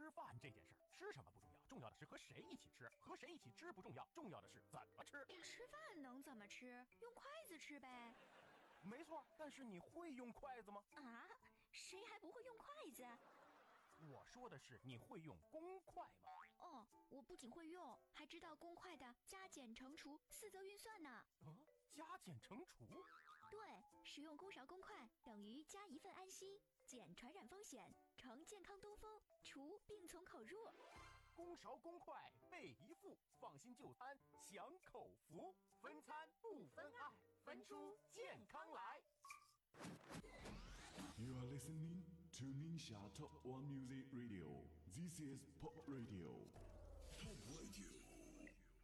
吃饭这件事儿，吃什么不重要，重要的是和谁一起吃。和谁一起吃不重要，重要的是怎么吃。 吃饭能怎么吃？用筷子吃呗。 没错，但是你会用筷子吗？ 啊，谁还不会用筷子？ 我说的是你会用公筷吗？ 哦，我不仅会用，还知道公筷的加减乘除四则运算呢。 加减乘除？ 对，使用公勺公筷等于加一份安心，减传染风险，乘健康东风，除病从口入。 公勺公筷备一副，放心就餐享口福。分餐不分爱，分出健康来。 You are listening to Ningxia Top One Music Radio. This is Pop Radio. Pop Radio.